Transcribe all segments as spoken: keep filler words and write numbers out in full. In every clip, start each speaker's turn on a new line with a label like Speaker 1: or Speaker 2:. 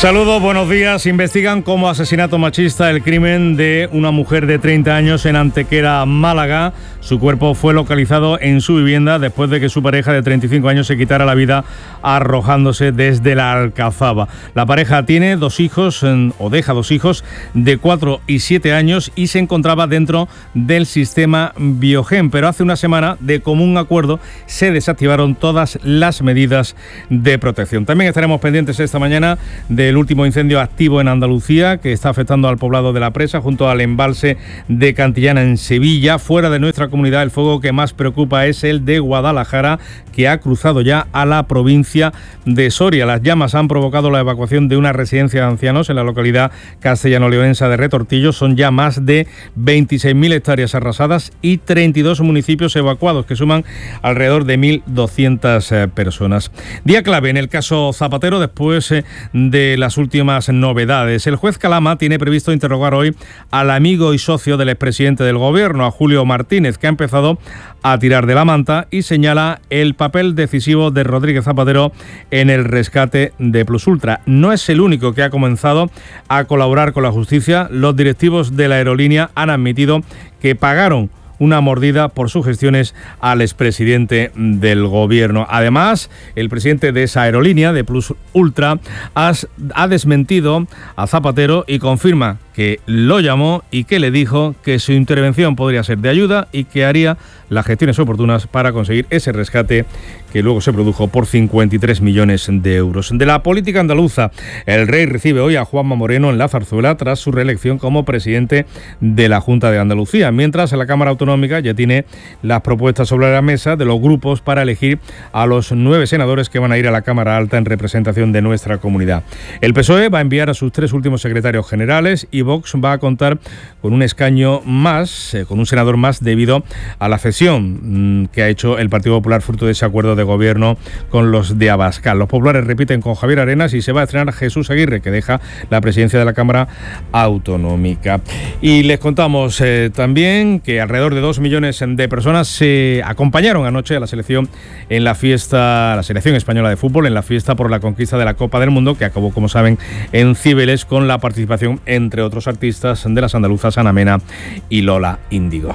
Speaker 1: Saludos, buenos días. Investigan como asesinato machista el crimen de una mujer de treinta años en Antequera, Málaga. Su cuerpo fue localizado en su vivienda después de que su pareja de treinta y cinco años se quitara la vida arrojándose desde la Alcazaba. La pareja tiene dos hijos, o deja dos hijos, de cuatro y siete años y se encontraba dentro del sistema Biogen. Pero hace una semana, de común acuerdo, se desactivaron todas las medidas de protección. También estaremos pendientes esta mañana del último incendio activo en Andalucía, que está afectando al poblado de La Presa, junto al embalse de Cantillana en Sevilla. Fuera de nuestra comunidad, el fuego que más preocupa es el de Guadalajara, que ha cruzado ya a la provincia de Soria. Las llamas han provocado la evacuación de una residencia de ancianos en la localidad castellano-leonesa de Retortillo. Son ya más de veintiséis mil hectáreas arrasadas y treinta y dos municipios evacuados, que suman alrededor de mil doscientas personas. Día clave en el caso Zapatero después de las últimas novedades. El juez Calama tiene previsto interrogar hoy al amigo y socio del expresidente del Gobierno, a Julio Martínez, que ha empezado a tirar de la manta y señala el papel decisivo de Rodríguez Zapatero en el rescate de Plusultra. No es el único que ha comenzado a colaborar con la justicia. Los directivos de la aerolínea han admitido que pagaron una mordida por sus gestiones al expresidente del Gobierno. Además, el presidente de esa aerolínea, de Plus Ultra, has, ha desmentido a Zapatero y confirma que lo llamó y que le dijo que su intervención podría ser de ayuda y que haría las gestiones oportunas para conseguir ese rescate que luego se produjo por cincuenta y tres millones de euros. De la política andaluza, el rey recibe hoy a Juanma Moreno en la Zarzuela tras su reelección como presidente de la Junta de Andalucía, mientras en la Cámara Autonómica ya tiene las propuestas sobre la mesa de los grupos para elegir a los nueve senadores que van a ir a la Cámara Alta en representación de nuestra comunidad. El P S O E va a enviar a sus tres últimos secretarios generales y Vox va a contar con un escaño más, eh, con un senador más, debido a la cesión mmm, que ha hecho el Partido Popular fruto de ese acuerdo de gobierno con los de Abascal. Los populares repiten con Javier Arenas y se va a estrenar Jesús Aguirre, que deja la presidencia de la Cámara Autonómica. Y les contamos eh, también que alrededor de dos millones de personas se acompañaron anoche a la selección en la fiesta, la selección española de fútbol, en la fiesta por la conquista de la Copa del Mundo, que acabó, como saben, en Cibeles, con la participación, entre otros artistas, de las andaluzas Ana Mena y Lola Índigo.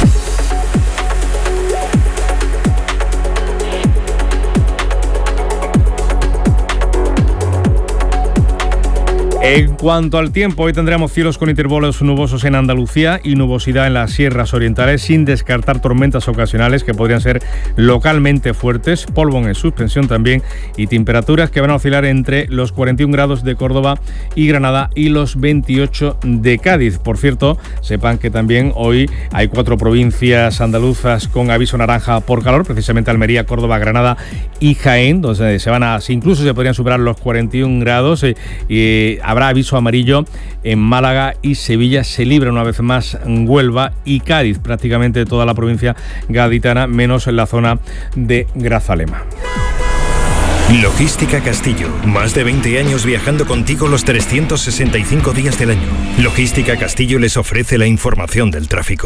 Speaker 1: En cuanto al tiempo, hoy tendremos cielos con intervalos nubosos en Andalucía y nubosidad en las sierras orientales, sin descartar tormentas ocasionales que podrían ser localmente fuertes, polvo en suspensión también y temperaturas que van a oscilar entre los cuarenta y un grados de Córdoba y Granada y los veintiocho de Cádiz. Por cierto, sepan que también hoy hay cuatro provincias andaluzas con aviso naranja por calor, precisamente Almería, Córdoba, Granada y Jaén, donde se van a, incluso se podrían superar los cuarenta y un grados y, y habrá aviso amarillo en Málaga y Sevilla. Se libra una vez más Huelva y Cádiz, prácticamente toda la provincia gaditana, menos en la zona de Grazalema.
Speaker 2: Logística Castillo. Más de veinte años viajando contigo los trescientos sesenta y cinco días del año. Logística Castillo les ofrece la información del tráfico.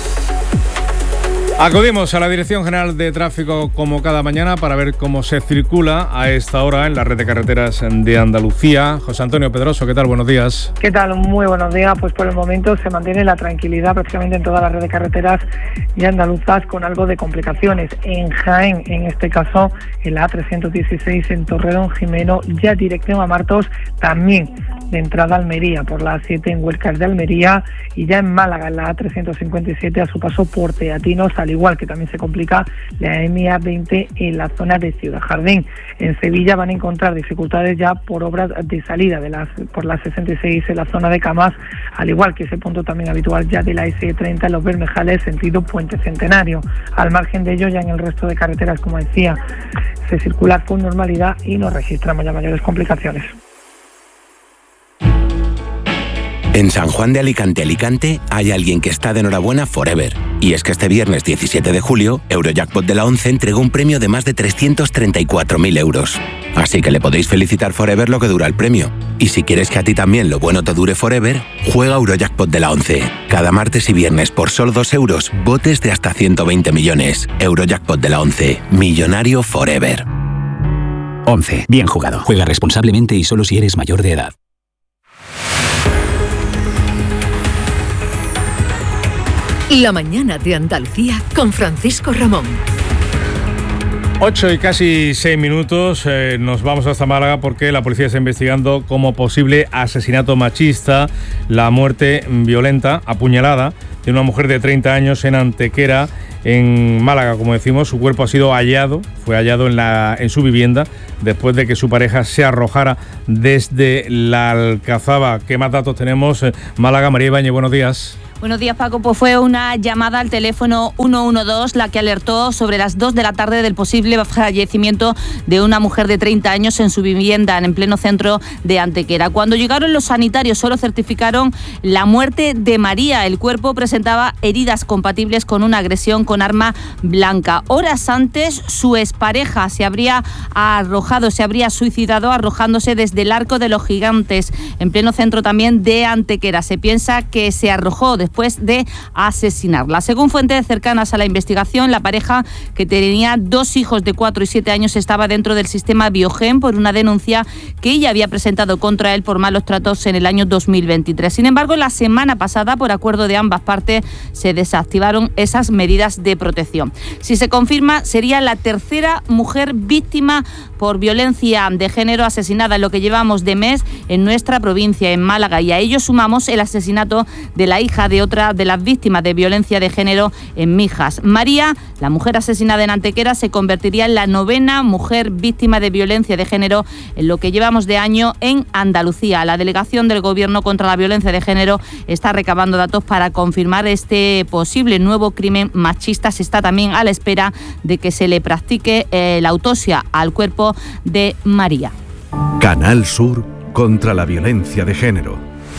Speaker 1: Acudimos a la Dirección General de Tráfico como cada mañana para ver cómo se circula a esta hora en la red de carreteras de Andalucía. José Antonio Pedroso, ¿qué tal? Buenos días.
Speaker 3: ¿Qué tal? Muy buenos días. Pues por el momento se mantiene la tranquilidad prácticamente en toda la red de carreteras y andaluzas, con algo de complicaciones. En Jaén, en este caso, en la A trescientos dieciséis en Torredón Jimeno, ya dirección a Martos, también de entrada a Almería, por la A siete en Huescas de Almería, y ya en Málaga, en la A trescientos cincuenta y siete a su paso por Teatinos, al igual que también se complica la M A veinte en la zona de Ciudad Jardín. En Sevilla van a encontrar dificultades ya por obras de salida de las por la sesenta y seis en la zona de Camas, al igual que ese punto también habitual ya de la S treinta en Los Bermejales, sentido Puente Centenario. Al margen de ello, ya en el resto de carreteras, como decía, se circula con normalidad y no registramos ya mayores complicaciones.
Speaker 4: En San Juan de Alicante, Alicante, hay alguien que está de enhorabuena forever. Y es que este viernes diecisiete de julio, Eurojackpot de la ONCE entregó un premio de más de trescientos treinta y cuatro mil euros. Así que le podéis felicitar forever lo que dura el premio. Y si quieres que a ti también lo bueno te dure forever, juega Eurojackpot de la ONCE. Cada martes y viernes por solo dos euros, botes de hasta ciento veinte millones. Eurojackpot de la ONCE, millonario forever.
Speaker 5: once. Bien jugado. Juega responsablemente y solo si eres mayor de edad.
Speaker 6: La mañana de Andalucía con Francisco Ramón.
Speaker 1: Ocho y casi seis minutos, eh, nos vamos hasta Málaga porque la policía está investigando como posible asesinato machista la muerte violenta, apuñalada, de una mujer de treinta años en Antequera, en Málaga. Como decimos, su cuerpo ha sido hallado, fue hallado en, la, en su vivienda después de que su pareja se arrojara desde la Alcazaba. ¿Qué más datos tenemos? Málaga, María Ibáñez, buenos días.
Speaker 7: Buenos días, Paco. Pues fue una llamada al teléfono uno uno dos la que alertó sobre las dos de la tarde del posible fallecimiento de una mujer de treinta años en su vivienda en pleno centro de Antequera. Cuando llegaron los sanitarios solo certificaron la muerte de María. El cuerpo presentaba heridas compatibles con una agresión con arma blanca. Horas antes, su expareja se habría arrojado, se habría suicidado arrojándose desde el Arco de los Gigantes, en pleno centro también de Antequera. Se piensa que se arrojó después de asesinarla. Según fuentes cercanas a la investigación, la pareja, que tenía dos hijos de cuatro y siete años, estaba dentro del sistema Biogen por una denuncia que ella había presentado contra él por malos tratos en el año dos mil veintitrés. Sin embargo, la semana pasada, por acuerdo de ambas partes, se desactivaron esas medidas de protección. Si se confirma, sería la tercera mujer víctima por violencia de género asesinada en lo que llevamos de mes en nuestra provincia, en Málaga, y a ello sumamos el asesinato de la hija de otra de las víctimas de violencia de género en Mijas. María, la mujer asesinada en Antequera, se convertiría en la novena mujer víctima de violencia de género en lo que llevamos de año en Andalucía. La delegación del Gobierno contra la violencia de género está recabando datos para confirmar este posible nuevo crimen machista. Se está también a la espera de que se le practique eh, la autopsia al cuerpo de María.
Speaker 8: Canal Sur contra la violencia de género.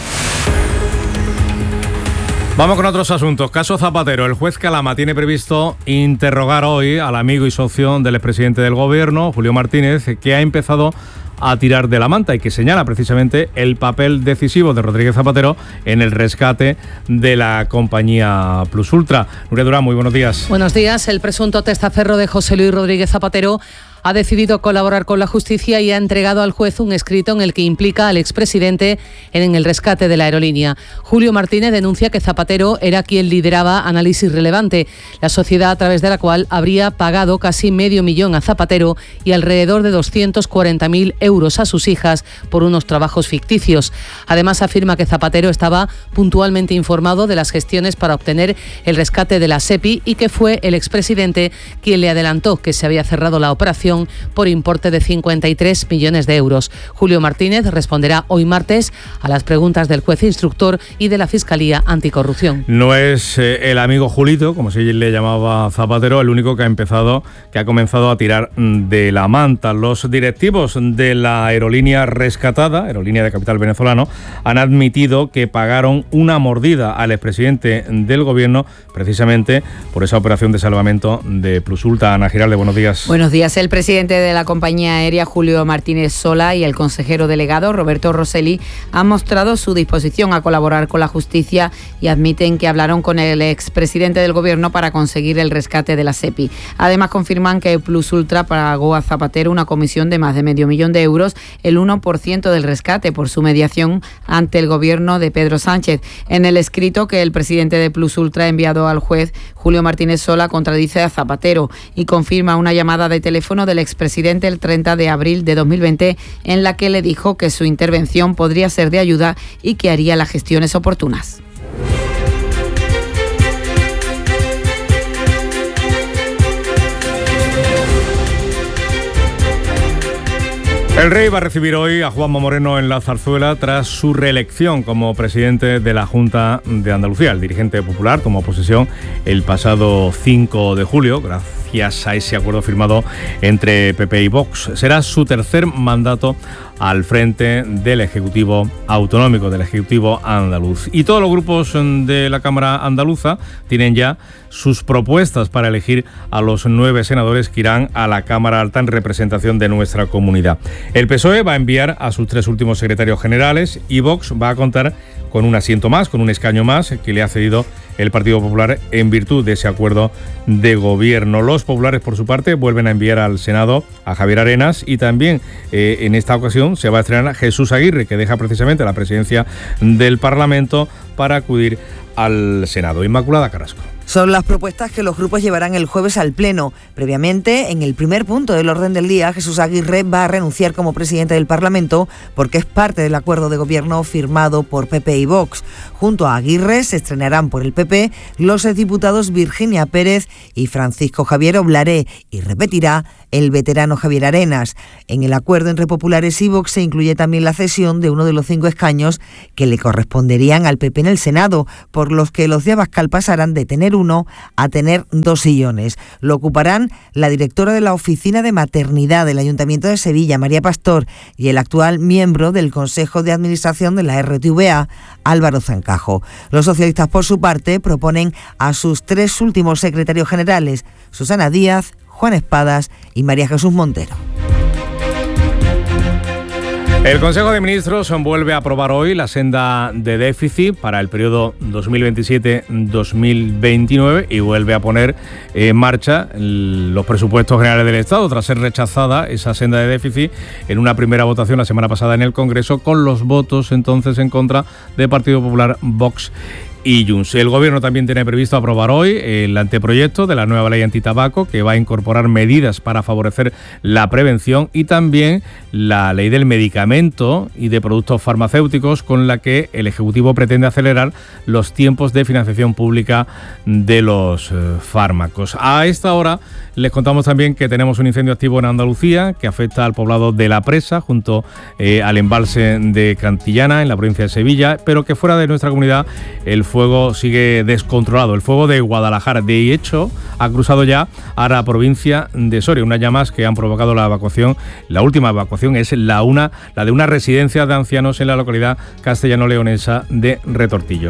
Speaker 1: Vamos con otros asuntos. Caso Zapatero. El juez Calama tiene previsto interrogar hoy al amigo y socio del expresidente del Gobierno, Julio Martínez, que ha empezado a tirar de la manta y que señala precisamente el papel decisivo de Rodríguez Zapatero en el rescate de la compañía Plus Ultra. Nuria Durán, muy buenos días.
Speaker 9: Buenos días. El presunto testaferro de José Luis Rodríguez Zapatero ha decidido colaborar con la justicia y ha entregado al juez un escrito en el que implica al expresidente en el rescate de la aerolínea. Julio Martínez denuncia que Zapatero era quien lideraba Análisis Relevante, la sociedad a través de la cual habría pagado casi medio millón a Zapatero y alrededor de doscientos cuarenta mil euros a sus hijas por unos trabajos ficticios. Además, afirma que Zapatero estaba puntualmente informado de las gestiones para obtener el rescate de la SEPI y que fue el expresidente quien le adelantó que se había cerrado la operación por importe de cincuenta y tres millones de euros. Julio Martínez responderá hoy martes a las preguntas del juez instructor y de la Fiscalía Anticorrupción.
Speaker 1: No es eh, el amigo Julito, como se le llamaba Zapatero, el único que ha empezado, que ha comenzado a tirar de la manta. Los directivos de la aerolínea rescatada, aerolínea de capital venezolano, han admitido que pagaron una mordida al expresidente del Gobierno precisamente por esa operación de salvamento de Plus Ultra. Ana Giralde, buenos días.
Speaker 10: Buenos días. El presidente de la compañía aérea, Julio Martínez Sola, y el consejero delegado, Roberto Rosselli, han mostrado su disposición a colaborar con la justicia y admiten que hablaron con el expresidente del Gobierno para conseguir el rescate de la SEPI. Además, confirman que Plus Ultra pagó a Zapatero una comisión de más de medio millón de euros, el uno por ciento del rescate, por su mediación ante el Gobierno de Pedro Sánchez. En el escrito que el presidente de Plus Ultra ha enviado al juez, Julio Martínez Sola contradice a Zapatero y confirma una llamada de teléfono del expresidente el treinta de abril de dos mil veinte en la que le dijo que su intervención podría ser de ayuda y que haría las gestiones oportunas.
Speaker 1: El rey va a recibir hoy a Juanma Moreno en la Zarzuela tras su reelección como presidente de la Junta de Andalucía. El dirigente popular tomó posesión el pasado cinco de julio, gracias a ese acuerdo firmado entre P P y Vox. Será su tercer mandato al frente del Ejecutivo Autonómico, del Ejecutivo andaluz. Y todos los grupos de la Cámara andaluza tienen ya sus propuestas para elegir a los nueve senadores que irán a la Cámara Alta en representación de nuestra comunidad. El P S O E va a enviar a sus tres últimos secretarios generales y Vox va a contar con un asiento más, con un escaño más que le ha cedido el Partido Popular en virtud de ese acuerdo de gobierno. Los populares, por su parte, vuelven a enviar al Senado a Javier Arenas y también eh, en esta ocasión se va a estrenar a Jesús Aguirre, que deja precisamente la presidencia del Parlamento para acudir al Senado. Inmaculada Carrasco.
Speaker 11: Son las propuestas que los grupos llevarán el jueves al Pleno. Previamente, en el primer punto del orden del día, Jesús Aguirre va a renunciar como presidente del Parlamento porque es parte del acuerdo de gobierno firmado por P P y Vox. Junto a Aguirre se estrenarán por el P P los exdiputados Virginia Pérez y Francisco Javier Oblaré y repetirá el veterano Javier Arenas. En el acuerdo entre populares y Vox se incluye también la cesión de uno de los cinco escaños que le corresponderían al P P en el Senado, por los que los de Abascal pasarán de tener uno a tener dos sillones. Lo ocuparán la directora de la Oficina de Maternidad del Ayuntamiento de Sevilla, María Pastor, y el actual miembro del Consejo de Administración de la R T V A, Álvaro Zancajo. Los socialistas, por su parte, proponen a sus tres últimos secretarios generales, Susana Díaz, Juan Espadas y María Jesús Montero.
Speaker 1: El Consejo de Ministros vuelve a aprobar hoy la senda de déficit para el periodo dos mil veintisiete dos mil veintinueve y vuelve a poner en marcha los presupuestos generales del Estado tras ser rechazada esa senda de déficit en una primera votación la semana pasada en el Congreso, con los votos entonces en contra de Partido Popular, Vox y Junts. El Gobierno también tiene previsto aprobar hoy el anteproyecto de la nueva ley antitabaco, que va a incorporar medidas para favorecer la prevención, y también la ley del medicamento y de productos farmacéuticos, con la que el Ejecutivo pretende acelerar los tiempos de financiación pública de los eh, fármacos. A esta hora les contamos también que tenemos un incendio activo en Andalucía que afecta al poblado de La Presa, junto eh, al embalse de Cantillana, en la provincia de Sevilla, pero que fuera de nuestra comunidad el fuego sigue descontrolado. El fuego de Guadalajara, de hecho, ha cruzado ya a la provincia de Soria. Unas llamas que han provocado la evacuación. La última evacuación es la, una, la de una residencia de ancianos en la localidad castellano-leonesa de Retortillo.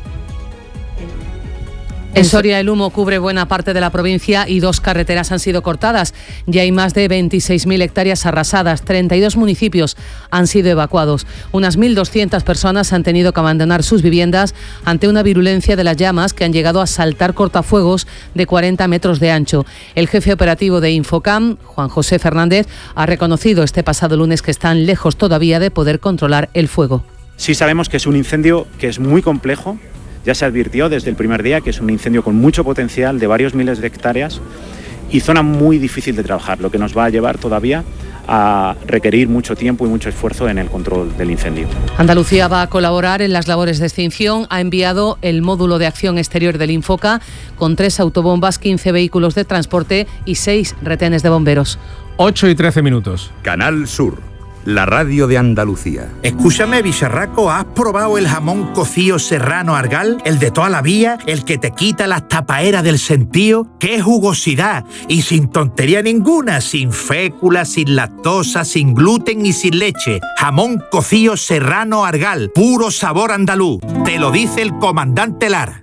Speaker 9: En Soria el humo cubre buena parte de la provincia y dos carreteras han sido cortadas. Ya hay más de veintiséis mil hectáreas arrasadas, treinta y dos municipios han sido evacuados. Unas mil doscientas personas han tenido que abandonar sus viviendas ante una virulencia de las llamas que han llegado a saltar cortafuegos de cuarenta metros de ancho. El jefe operativo de Infocam, Juan José Fernández, ha reconocido este pasado lunes que están lejos todavía de poder controlar el fuego.
Speaker 12: Sí sabemos que es un incendio que es muy complejo. Ya se advirtió desde el primer día que es un incendio con mucho potencial de varios miles de hectáreas y zona muy difícil de trabajar, lo que nos va a llevar todavía a requerir mucho tiempo y mucho esfuerzo en el control del incendio.
Speaker 9: Andalucía va a colaborar en las labores de extinción. Ha enviado el módulo de acción exterior del Infoca con tres autobombas, quince vehículos de transporte y seis retenes de bomberos.
Speaker 1: ocho y trece minutos.
Speaker 8: Canal Sur, la radio de Andalucía.
Speaker 13: Escúchame, bicharraco, ¿has probado el jamón cocido serrano Argal? El de toda la vida, el que te quita las tapaeras del sentío. ¡Qué jugosidad! Y sin tontería ninguna, sin fécula, sin lactosa, sin gluten y sin leche. Jamón cocido serrano Argal, puro sabor andaluz. Te lo dice el comandante Lara.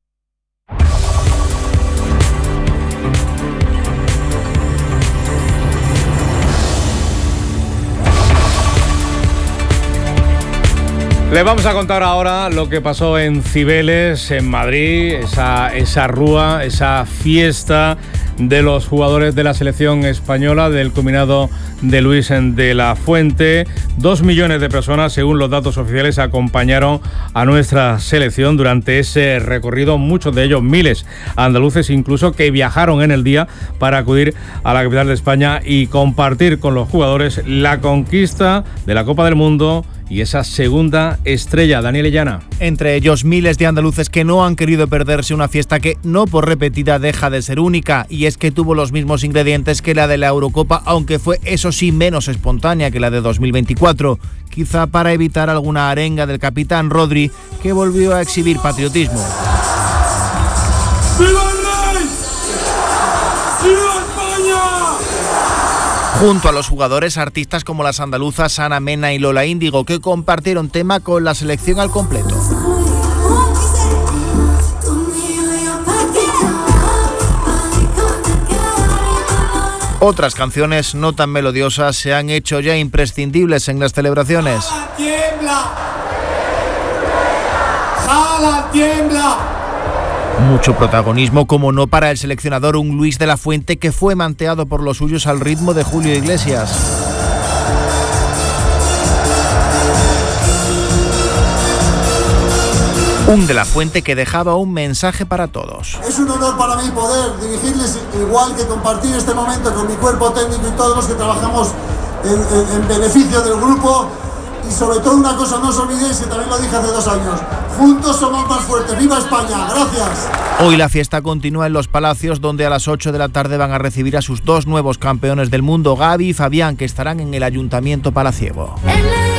Speaker 1: Les vamos a contar ahora lo que pasó en Cibeles, en Madrid, esa, esa rúa, esa fiesta de los jugadores de la selección española, del combinado de Luis de la Fuente. Dos millones de personas, según los datos oficiales, acompañaron a nuestra selección durante ese recorrido, muchos de ellos miles andaluces incluso, que viajaron en el día para acudir a la capital de España y compartir con los jugadores la conquista de la Copa del Mundo y esa segunda estrella. Daniel Llana.
Speaker 14: Entre ellos miles de andaluces que no han querido perderse una fiesta que no por repetida deja de ser única, y es que tuvo los mismos ingredientes que la de la Eurocopa, aunque fue eso sí menos espontánea que la de dos mil veinticuatro, quizá para evitar alguna arenga del capitán Rodri, que volvió a exhibir patriotismo.
Speaker 15: ¡Viva el rey! ¡Viva España!
Speaker 14: Junto a los jugadores, artistas como las andaluzas Ana Mena y Lola Índigo, que compartieron tema con la selección al completo. Otras canciones no tan melodiosas se han hecho ya imprescindibles en las celebraciones.
Speaker 15: ¡Tiembla! ¡Jala, tiembla!
Speaker 14: Mucho protagonismo, como no, para el seleccionador, un Luis de la Fuente que fue manteado por los suyos al ritmo de Julio Iglesias. Un de la Fuente que dejaba un mensaje para todos.
Speaker 16: Es un honor para mí poder dirigirles, igual que compartir este momento con mi cuerpo técnico y todos los que trabajamos en, en, en beneficio del grupo. Y sobre todo una cosa, no os olvidéis, que también lo dije hace dos años, juntos somos más fuertes. ¡Viva España! ¡Gracias!
Speaker 14: Hoy la fiesta continúa en Los Palacios, donde a las ocho de la tarde van a recibir a sus dos nuevos campeones del mundo, Gaby y Fabián, que estarán en el Ayuntamiento palaciego.